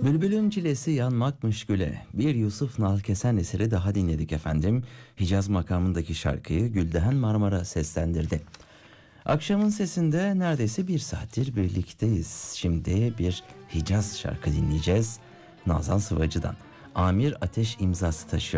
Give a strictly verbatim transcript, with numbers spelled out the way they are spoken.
Bülbülün çilesi yanmakmış güle. Bir Yusuf Nalkesen eseri daha dinledik efendim. Hicaz makamındaki şarkıyı Gülden Marmara seslendirdi. Akşamın sesinde neredeyse bir saattir birlikteyiz. Şimdi bir Hicaz şarkı dinleyeceğiz. Nazan Sıvacı'dan. Amir Ateş imzası taşıyor.